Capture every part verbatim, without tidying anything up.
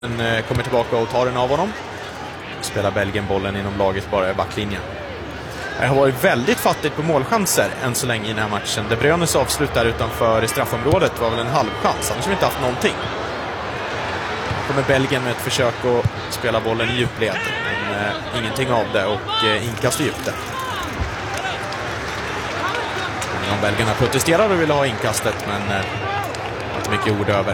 Kommer tillbaka och tar den av honom. Spelar Belgien bollen inom laget bara i backlinjen. Det har varit väldigt fattigt på målchanser än så länge i den här matchen. De Bruynes avslut där utanför straffområdet var väl en halvchans. Annars har vi inte haft någonting. Kommer Belgien med ett försök att spela bollen i djupled. Men eh, ingenting av det och eh, inkast i djupet. De belgarna protesterade och ville ha inkastet, men eh, inte mycket ord över.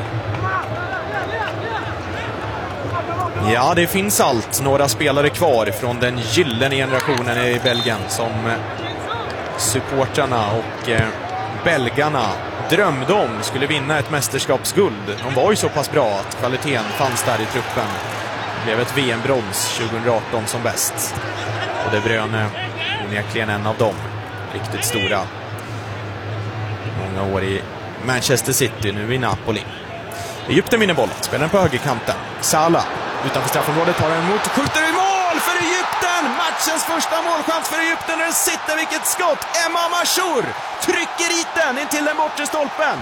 Ja, det finns allt. Några spelare kvar från den gyllene generationen i Belgien som supportrarna och eh, belgarna drömde om skulle vinna ett mästerskapsguld. De var ju så pass bra att kvaliteten fanns där i truppen. Det blev ett V M-brons tjugohundraarton som bäst. Och De Bruyne onekligen en av dem. Riktigt stora. Många år i Manchester City, nu i Napoli. Egypten vinner bollen, spelar den på högerkanten. Salah utanför straffområdet tar den emot och skjuter i mål för Egypten! Matchens första målchans för Egypten. Den sitter, vilket skott! Emam Achour trycker hit den in till den bortre stolpen.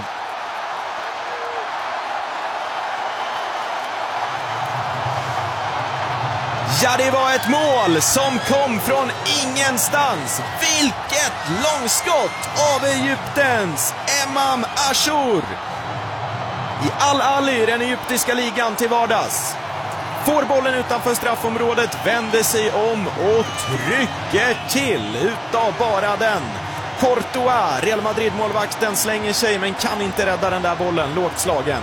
Ja, det var ett mål som kom från ingenstans. Vilket långskott av Egyptens Emam Achour! I Al-Ali, den egyptiska ligan till vardags. Får bollen utanför straffområdet, vänder sig om och trycker till utav bara den. Courtois, Real Madrid-målvakten, slänger sig men kan inte rädda den där bollen, lågt slagen.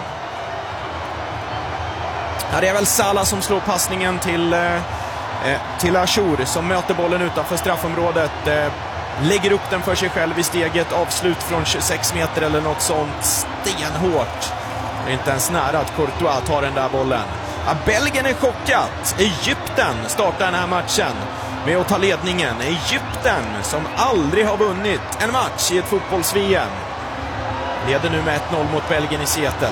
Ja, det är väl Salah som slår passningen till, eh, till Achour som möter bollen utanför straffområdet. Eh, lägger upp den för sig själv i steget, avslut från tjugosex meter eller något sånt, stenhårt. Det är inte ens nära att Courtois tar den där bollen. Ja, Belgien är chockat. Egypten startar den här matchen med att ta ledningen. Egypten som aldrig har vunnit en match i ett fotbolls-V M. Leder nu med ett noll mot Belgien i Seattle.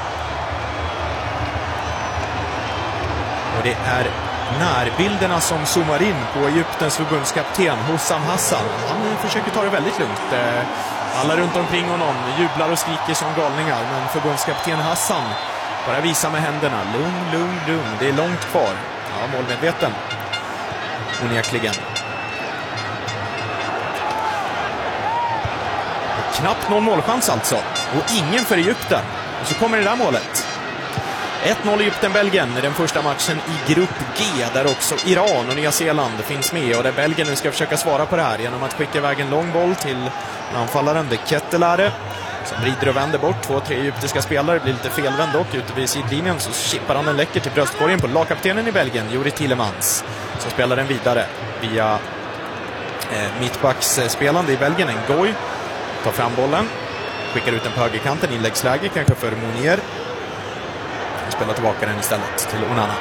Och det är närbilderna som zoomar in på Egyptens förbundskapten Hossam Hassan. Han försöker ta det väldigt lugnt. Alla runt omkring honom jublar och skriker som galningar, men förbundskapten Hassan bara visar med händerna. Lugn, lugn, lugn. Det är långt kvar. Ja, målmedveten. Onekligen. Knappt någon målchans alltså. Och ingen för Egypten. Och så kommer det där målet. ett noll Egypten-Belgien i den första matchen i grupp G, där också Iran och Nya Zeeland finns med, och där Belgien nu ska försöka svara på det här genom att skicka iväg en lång boll till anfallaren De Kettelare som vrider och vänder bort två, tre egyptiska spelare. Blir lite felvänd dock. Ute vid sidlinjen så chippar han den läcker till bröstkorgen på lagkaptenen i Belgien, Juri Tillemans, som spelar den vidare via eh, mittbacksspelande i Belgien, en Goy. Tar fram bollen, skickar ut den på högerkanten, inläggsläge kanske för Monier. Spelar tillbaka den istället till Onana.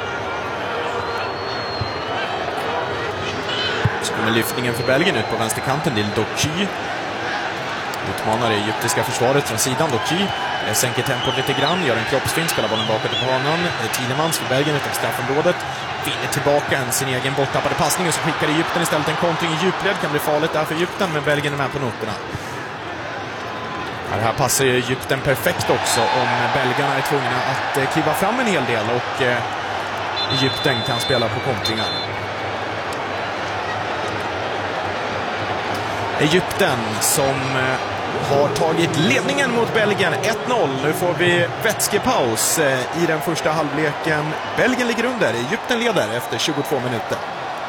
Så kommer lyftningen för Belgien ut på vänsterkanten till Doki. Utmanar det egyptiska försvaret från sidan. Doki sänker tempot lite grann, gör en kroppsfint, spelar bollen bakåt på banan. Tillemans för Belgien utanför straffområdet. Vinner tillbaka en sin egen borttappade passning, och så skickar Egypten istället en kontring i djupled. Kan bli farligt där för Egypten, men Belgien är med på noterna. Det här passar ju Egypten perfekt också om belgarna är tvungna att kliva fram en hel del och Egypten kan spela på kontringar. Egypten som har tagit ledningen mot Belgien ett noll. Nu får vi vätskepaus i den första halvleken. Belgien ligger under, Egypten leder efter tjugotvå minuter.